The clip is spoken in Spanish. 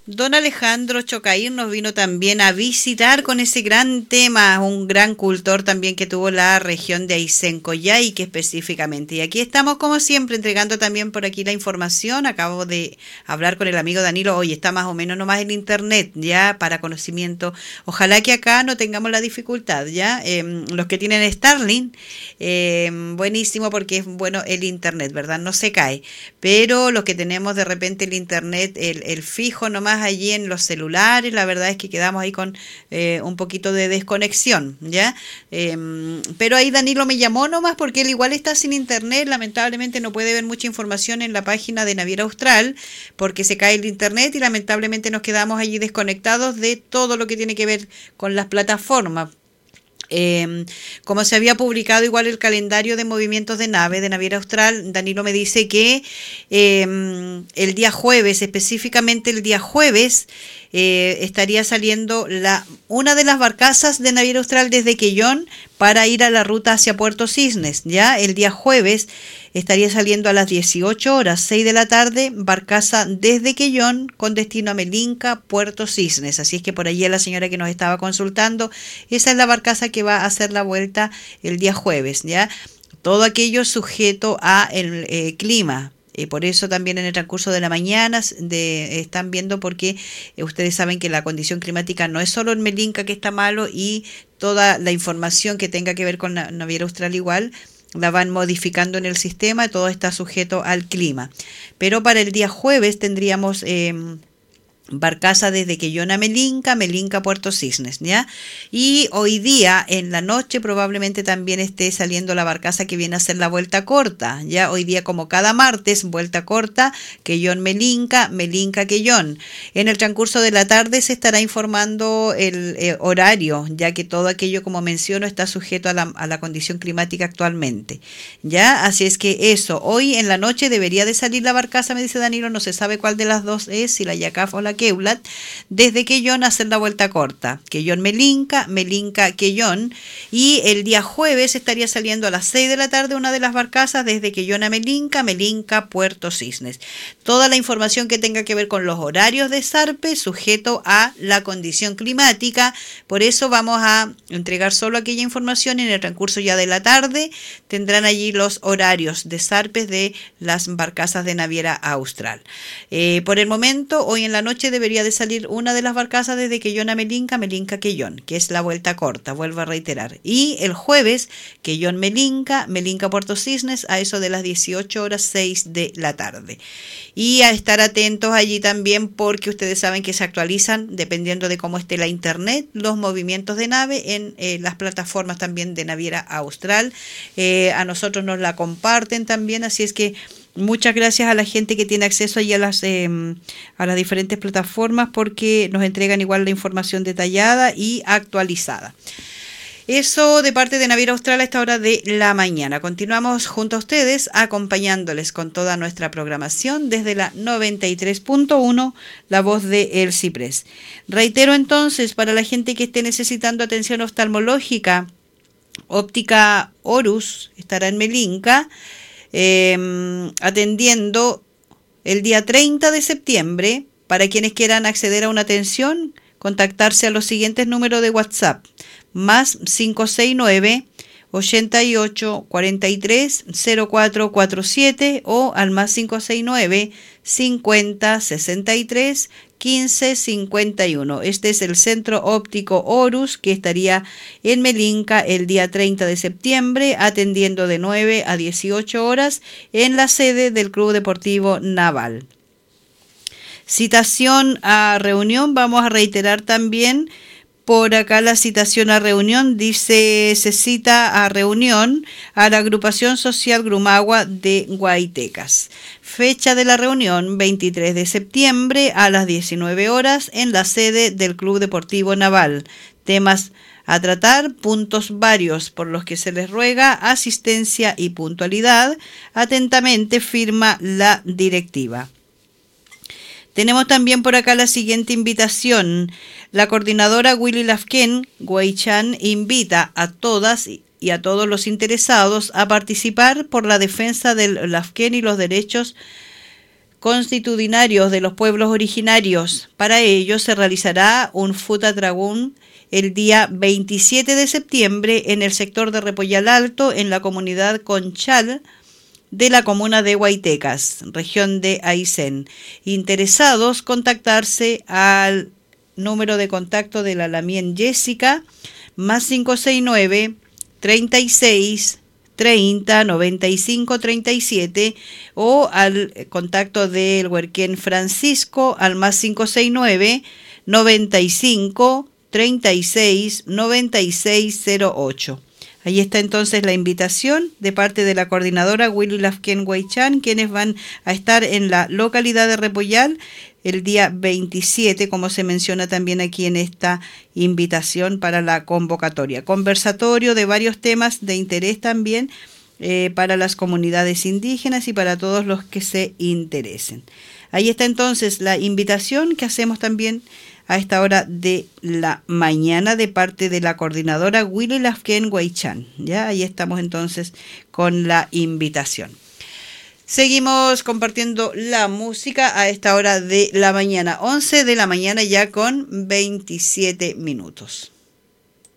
Don Alejandro Chocair nos vino también a visitar con ese gran tema, un gran cultor también que tuvo la región de Aysén, Coyhaique específicamente. Y aquí estamos como siempre entregando también por aquí la información. Acabo de hablar con el amigo Danilo, hoy está más o menos nomás en internet ya para conocimiento. Ojalá que acá no tengamos la dificultad ya. Los que tienen Starlink, buenísimo porque es bueno el internet, ¿verdad? No se cae. Pero los que tenemos de repente el internet, el fijo nomás allí en los celulares, la verdad es que quedamos ahí con un poquito de desconexión, ¿ya? Pero ahí Danilo me llamó nomás porque él igual está sin internet, lamentablemente no puede ver mucha información en la página de Naviera Austral porque se cae el internet y lamentablemente nos quedamos allí desconectados de todo lo que tiene que ver con las plataformas. Como se había publicado igual el calendario de movimientos de nave de Naviera Austral, Danilo me dice que el día jueves, específicamente el día jueves, estaría saliendo una de las barcazas de Naviera Austral desde Quellón para ir a la ruta hacia Puerto Cisnes. Ya el día jueves estaría saliendo a las 18 horas, 6 de la tarde, barcaza desde Quellón con destino a Melinca, Puerto Cisnes. Así es que por allí la señora que nos estaba consultando, esa es la barcaza que va a hacer la vuelta el día jueves, ¿ya? Todo aquello sujeto a el clima. Por eso también en el transcurso de la mañana están viendo porque ustedes saben que la condición climática no es solo en Melinca que está malo y toda la información que tenga que ver con la Naviera Austral igual la van modificando en el sistema, todo está sujeto al clima. Pero para el día jueves tendríamos barcaza desde Quellón a Melinca, Melinca Puerto Cisnes, ¿ya? Y hoy día en la noche probablemente también esté saliendo la barcaza que viene a hacer la vuelta corta, ¿ya? Hoy día como cada martes, vuelta corta, Quellón Melinca, Melinca Quellón. En el transcurso de la tarde se estará informando el horario, ya que todo aquello, como menciono, está sujeto a la condición climática actualmente, ¿ya? Así es que eso, hoy en la noche debería de salir la barcaza, me dice Danilo, no se sabe cuál de las dos es, si la Yacaf o la Queulat, desde Quellón a hacer la vuelta corta, Quellón Melinca, Melinca Quellón, y el día jueves estaría saliendo a las 6 de la tarde una de las barcazas desde Quellón a Melinca, Melinca Puerto Cisnes. Toda la información que tenga que ver con los horarios de zarpe sujeto a la condición climática, por eso vamos a entregar solo aquella información en el transcurso ya de la tarde, tendrán allí los horarios de zarpes de las barcazas de Naviera Austral. Por el momento, hoy en la noche debería de salir una de las barcazas desde Quellón a Melinca, Melinca Quellón, que es la vuelta corta, vuelvo a reiterar. Y el jueves, Quellón Melinca, Melinca Puerto Cisnes, a eso de las 18 horas 6 de la tarde. Y a estar atentos allí también porque ustedes saben que se actualizan, dependiendo de cómo esté la internet, los movimientos de nave en las plataformas también de Naviera Austral. A nosotros nos la comparten también, así es que muchas gracias a la gente que tiene acceso allí a las diferentes plataformas porque nos entregan igual la información detallada y actualizada. Eso de parte de Naviera Austral a esta hora de la mañana. Continuamos junto a ustedes acompañándoles con toda nuestra programación desde la 93.1, la voz de El Ciprés. Reitero entonces, para la gente que esté necesitando atención oftalmológica, Óptica Horus estará en Melinca, atendiendo el día 30 de septiembre. Para quienes quieran acceder a una atención, contactarse a los siguientes números de WhatsApp: más 569 88 43 0447 o al más 569 50 63 15 51. Este es el Centro Óptico Horus, que estaría en Melinca el día 30 de septiembre, atendiendo de 9 a 18 horas en la sede del Club Deportivo Naval. Citación a reunión, vamos a reiterar también por acá la citación a reunión, dice, se cita a reunión a la Agrupación Social Grumagua de Guaitecas. Fecha de la reunión, 23 de septiembre a las 19 horas en la sede del Club Deportivo Naval. Temas a tratar, puntos varios por los que se les ruega asistencia y puntualidad. Atentamente firma la directiva. Tenemos también por acá la siguiente invitación. La coordinadora Willy Lafken Guaychan invita a todas y a todos los interesados a participar por la defensa del Lafken y los derechos constitucionarios de los pueblos originarios. Para ello se realizará un Futatragún el día 27 de septiembre en el sector de Repollal Alto, en la comunidad Conchal de la comuna de Huaytecas, región de Aysén. Interesados, contactarse al número de contacto de la Lamien Jessica, más 569 36 30 95 37, o al contacto del Huerquén Francisco al más 569 95 36 96 08. Ahí está entonces la invitación de parte de la coordinadora Willy Lafken Huaychán, quienes van a estar en la localidad de Repollal el día 27, como se menciona también aquí en esta invitación para la convocatoria. Conversatorio de varios temas de interés también para las comunidades indígenas y para todos los que se interesen. Ahí está entonces la invitación que hacemos también a esta hora de la mañana de parte de la coordinadora Willy Lafken Huaychán. Ya, ahí estamos entonces con la invitación. Seguimos compartiendo la música a esta hora de la mañana, 11 de la mañana ya con 27 minutos.